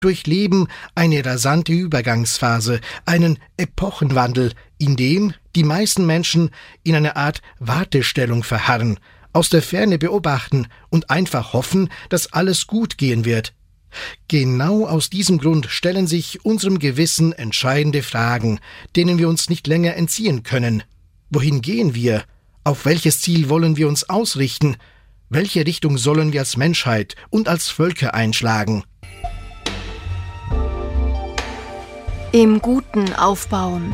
durchleben eine rasante Übergangsphase, einen Epochenwandel, in dem die meisten Menschen in einer Art Wartestellung verharren, aus der Ferne beobachten und einfach hoffen, dass alles gut gehen wird. Genau aus diesem Grund stellen sich unserem Gewissen entscheidende Fragen, denen wir uns nicht länger entziehen können. Wohin gehen wir? Auf welches Ziel wollen wir uns ausrichten? Welche Richtung sollen wir als Menschheit und als Völker einschlagen? Im Guten aufbauen.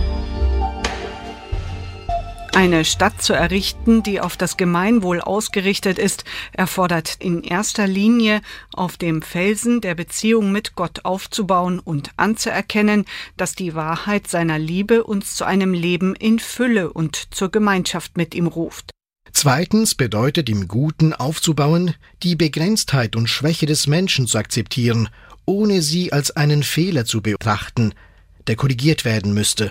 Eine Stadt zu errichten, die auf das Gemeinwohl ausgerichtet ist, erfordert in erster Linie, auf dem Felsen der Beziehung mit Gott aufzubauen und anzuerkennen, dass die Wahrheit seiner Liebe uns zu einem Leben in Fülle und zur Gemeinschaft mit ihm ruft. Zweitens bedeutet im Guten aufzubauen, die Begrenztheit und Schwäche des Menschen zu akzeptieren, ohne sie als einen Fehler zu betrachten, der korrigiert werden müsste.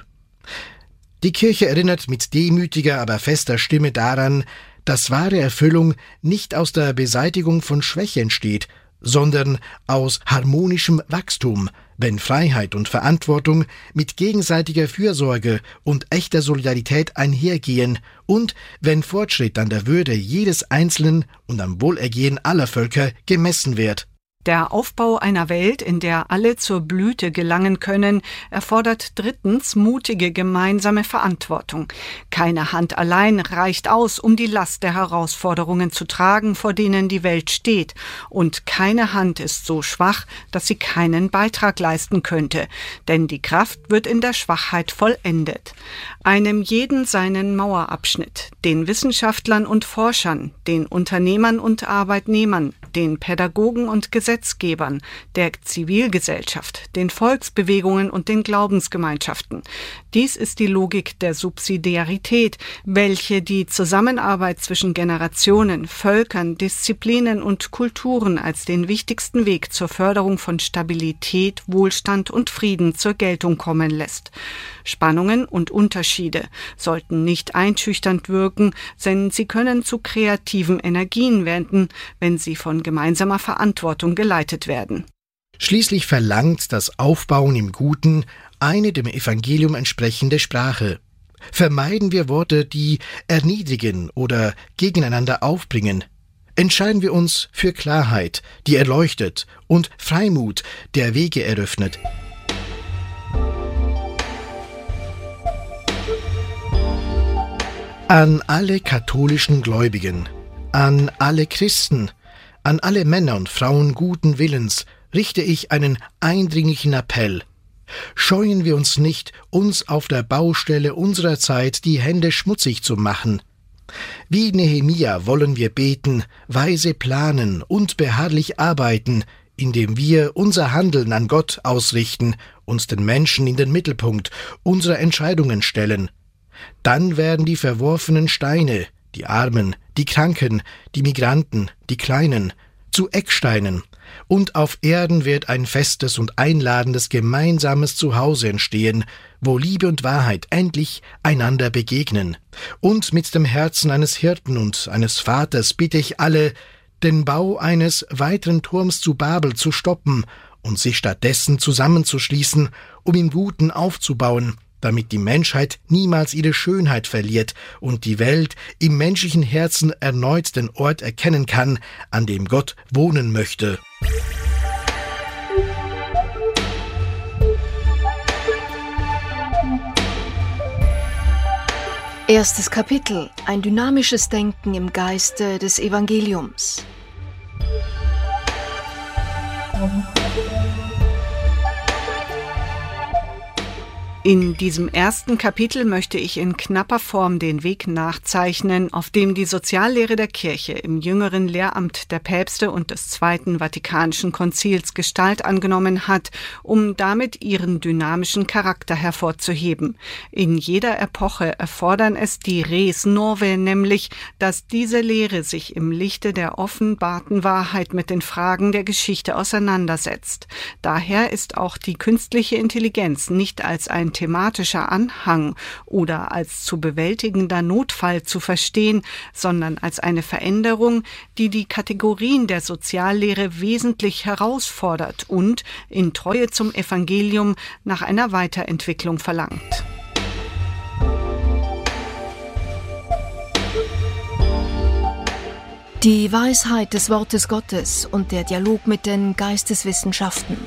Die Kirche erinnert mit demütiger, aber fester Stimme daran, dass wahre Erfüllung nicht aus der Beseitigung von Schwäche entsteht, sondern aus harmonischem Wachstum, wenn Freiheit und Verantwortung mit gegenseitiger Fürsorge und echter Solidarität einhergehen und wenn Fortschritt an der Würde jedes Einzelnen und am Wohlergehen aller Völker gemessen wird. Der Aufbau einer Welt, in der alle zur Blüte gelangen können, erfordert drittens mutige gemeinsame Verantwortung. Keine Hand allein reicht aus, um die Last der Herausforderungen zu tragen, vor denen die Welt steht. Und keine Hand ist so schwach, dass sie keinen Beitrag leisten könnte. Denn die Kraft wird in der Schwachheit vollendet. Einem jeden seinen Mauerabschnitt, den Wissenschaftlern und Forschern, den Unternehmern und Arbeitnehmern, den Pädagogen und Gesetzgebern, der Zivilgesellschaft, den Volksbewegungen und den Glaubensgemeinschaften. Dies ist die Logik der Subsidiarität, welche die Zusammenarbeit zwischen Generationen, Völkern, Disziplinen und Kulturen als den wichtigsten Weg zur Förderung von Stabilität, Wohlstand und Frieden zur Geltung kommen lässt. Spannungen und Unterschiede sollten nicht einschüchternd wirken, denn sie können zu kreativen Energien werden, wenn sie von gemeinsamer Verantwortung geleitet werden. Schließlich verlangt das Aufbauen im Guten eine dem Evangelium entsprechende Sprache. Vermeiden wir Worte, die erniedrigen oder gegeneinander aufbringen. Entscheiden wir uns für Klarheit, die erleuchtet, und Freimut, der Wege eröffnet. An alle katholischen Gläubigen, an alle Christen, an alle Männer und Frauen guten Willens richte ich einen eindringlichen Appell. Scheuen wir uns nicht, uns auf der Baustelle unserer Zeit die Hände schmutzig zu machen. Wie Nehemia wollen wir beten, weise planen und beharrlich arbeiten, indem wir unser Handeln an Gott ausrichten, uns den Menschen in den Mittelpunkt unserer Entscheidungen stellen. Dann werden die verworfenen Steine, die Armen, die Kranken, die Migranten, die Kleinen, zu Ecksteinen, und auf Erden wird ein festes und einladendes gemeinsames Zuhause entstehen, wo Liebe und Wahrheit endlich einander begegnen. Und mit dem Herzen eines Hirten und eines Vaters bitte ich alle, den Bau eines weiteren Turms zu Babel zu stoppen und sich stattdessen zusammenzuschließen, um im Guten aufzubauen, damit die Menschheit niemals ihre Schönheit verliert und die Welt im menschlichen Herzen erneut den Ort erkennen kann, an dem Gott wohnen möchte. Erstes Kapitel: Ein dynamisches Denken im Geiste des Evangeliums. In diesem ersten Kapitel möchte ich in knapper Form den Weg nachzeichnen, auf dem die Soziallehre der Kirche im jüngeren Lehramt der Päpste und des Zweiten Vatikanischen Konzils Gestalt angenommen hat, um damit ihren dynamischen Charakter hervorzuheben. In jeder Epoche erfordern es die res novae, nämlich, dass diese Lehre sich im Lichte der offenbarten Wahrheit mit den Fragen der Geschichte auseinandersetzt. Daher ist auch die künstliche Intelligenz nicht als ein thematischer Anhang oder als zu bewältigender Notfall zu verstehen, sondern als eine Veränderung, die die Kategorien der Soziallehre wesentlich herausfordert und in Treue zum Evangelium nach einer Weiterentwicklung verlangt. Die Weisheit des Wortes Gottes und der Dialog mit den Geisteswissenschaften.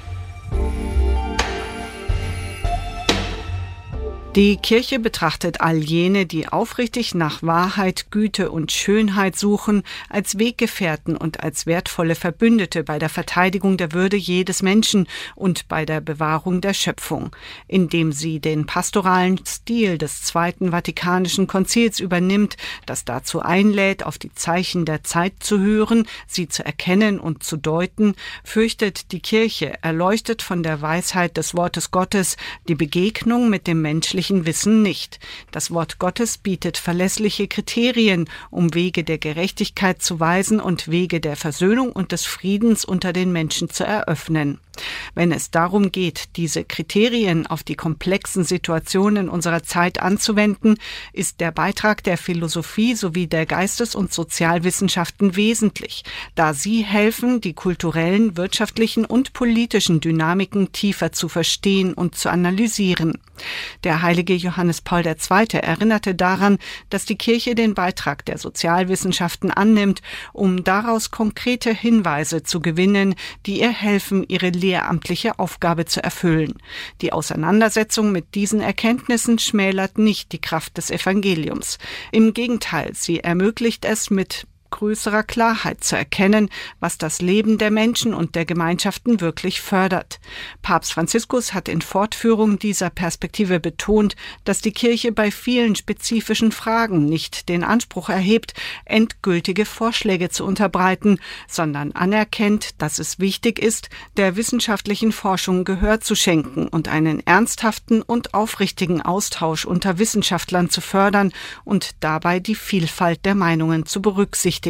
Die Kirche betrachtet all jene, die aufrichtig nach Wahrheit, Güte und Schönheit suchen, als Weggefährten und als wertvolle Verbündete bei der Verteidigung der Würde jedes Menschen und bei der Bewahrung der Schöpfung. Indem sie den pastoralen Stil des Zweiten Vatikanischen Konzils übernimmt, das dazu einlädt, auf die Zeichen der Zeit zu hören, sie zu erkennen und zu deuten, fürchtet die Kirche, erleuchtet von der Weisheit des Wortes Gottes, die Begegnung mit dem menschlichen Wissen nicht. Das Wort Gottes bietet verlässliche Kriterien, um Wege der Gerechtigkeit zu weisen und Wege der Versöhnung und des Friedens unter den Menschen zu eröffnen. Wenn es darum geht, diese Kriterien auf die komplexen Situationen unserer Zeit anzuwenden, ist der Beitrag der Philosophie sowie der Geistes- und Sozialwissenschaften wesentlich, da sie helfen, die kulturellen, wirtschaftlichen und politischen Dynamiken tiefer zu verstehen und zu analysieren. Der heilige Johannes Paul II. Erinnerte daran, dass die Kirche den Beitrag der Sozialwissenschaften annimmt, um daraus konkrete Hinweise zu gewinnen, die ihr helfen, ihre lehramtliche Aufgabe zu erfüllen. Die Auseinandersetzung mit diesen Erkenntnissen schmälert nicht die Kraft des Evangeliums. Im Gegenteil, sie ermöglicht es, mit größerer Klarheit zu erkennen, was das Leben der Menschen und der Gemeinschaften wirklich fördert. Papst Franziskus hat in Fortführung dieser Perspektive betont, dass die Kirche bei vielen spezifischen Fragen nicht den Anspruch erhebt, endgültige Vorschläge zu unterbreiten, sondern anerkennt, dass es wichtig ist, der wissenschaftlichen Forschung Gehör zu schenken und einen ernsthaften und aufrichtigen Austausch unter Wissenschaftlern zu fördern und dabei die Vielfalt der Meinungen zu berücksichtigen.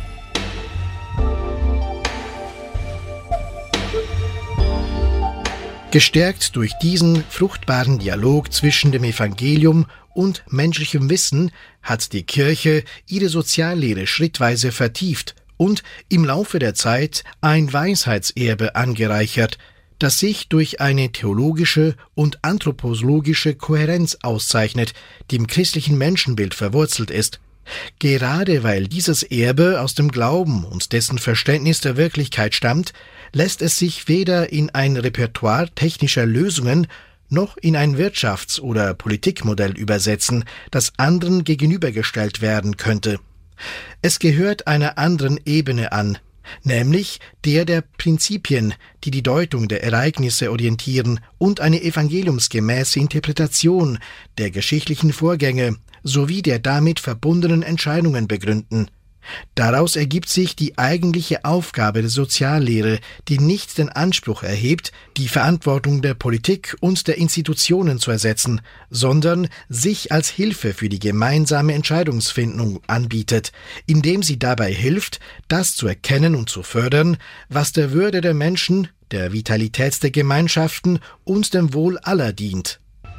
Gestärkt durch diesen fruchtbaren Dialog zwischen dem Evangelium und menschlichem Wissen hat die Kirche ihre Soziallehre schrittweise vertieft und im Laufe der Zeit ein Weisheitserbe angereichert, das sich durch eine theologische und anthropologische Kohärenz auszeichnet, die im christlichen Menschenbild verwurzelt ist. Gerade weil dieses Erbe aus dem Glauben und dessen Verständnis der Wirklichkeit stammt, lässt es sich weder in ein Repertoire technischer Lösungen noch in ein Wirtschafts- oder Politikmodell übersetzen, das anderen gegenübergestellt werden könnte. Es gehört einer anderen Ebene an, nämlich der Prinzipien, die die Deutung der Ereignisse orientieren und eine evangeliumsgemäße Interpretation der geschichtlichen Vorgänge sowie der damit verbundenen Entscheidungen begründen. Daraus ergibt sich die eigentliche Aufgabe der Soziallehre, die nicht den Anspruch erhebt, die Verantwortung der Politik und der Institutionen zu ersetzen, sondern sich als Hilfe für die gemeinsame Entscheidungsfindung anbietet, indem sie dabei hilft, das zu erkennen und zu fördern, was der Würde der Menschen, der Vitalität der Gemeinschaften und dem Wohl aller dient.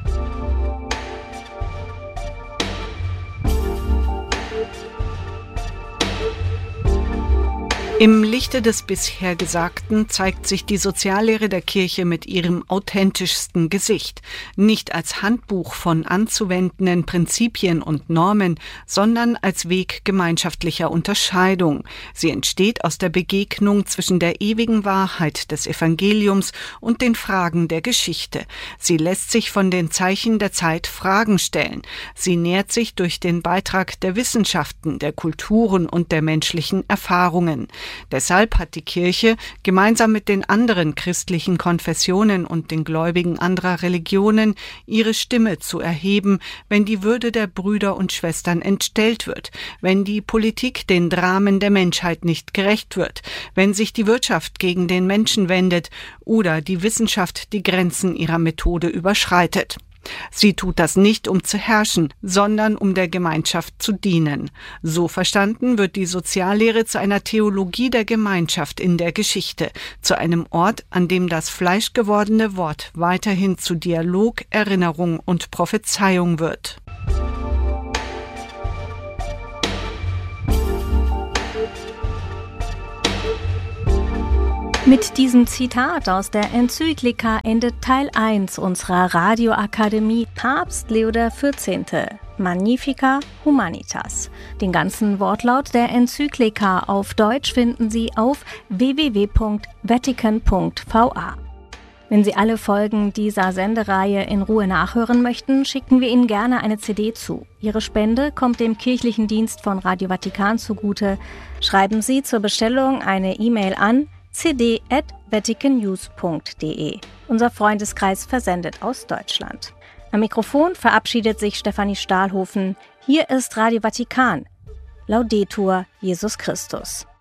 Im Lichte des bisher Gesagten zeigt sich die Soziallehre der Kirche mit ihrem authentischsten Gesicht, nicht als Handbuch von anzuwendenden Prinzipien und Normen, sondern als Weg gemeinschaftlicher Unterscheidung. Sie entsteht aus der Begegnung zwischen der ewigen Wahrheit des Evangeliums und den Fragen der Geschichte. Sie lässt sich von den Zeichen der Zeit Fragen stellen. Sie nährt sich durch den Beitrag der Wissenschaften, der Kulturen und der menschlichen Erfahrungen. Deshalb hat die Kirche gemeinsam mit den anderen christlichen Konfessionen und den Gläubigen anderer Religionen ihre Stimme zu erheben, wenn die Würde der Brüder und Schwestern entstellt wird, wenn die Politik den Dramen der Menschheit nicht gerecht wird, wenn sich die Wirtschaft gegen den Menschen wendet oder die Wissenschaft die Grenzen ihrer Methode überschreitet. Sie tut das nicht, um zu herrschen, sondern um der Gemeinschaft zu dienen. So verstanden wird die Soziallehre zu einer Theologie der Gemeinschaft in der Geschichte, zu einem Ort, an dem das fleischgewordene Wort weiterhin zu Dialog, Erinnerung und Prophezeiung wird. Mit diesem Zitat aus der Enzyklika endet Teil 1 unserer Radioakademie Papst Leo XIV. Magnificat Humanitas. Den ganzen Wortlaut der Enzyklika auf Deutsch finden Sie auf www.vatican.va. Wenn Sie alle Folgen dieser Sendereihe in Ruhe nachhören möchten, schicken wir Ihnen gerne eine CD zu. Ihre Spende kommt dem kirchlichen Dienst von Radio Vatikan zugute. Schreiben Sie zur Bestellung eine E-Mail an cd@vaticannews.de. Unser Freundeskreis versendet aus Deutschland. Am Mikrofon verabschiedet sich Stefanie Stahlhofen. Hier ist Radio Vatikan. Laudetur Jesus Christus.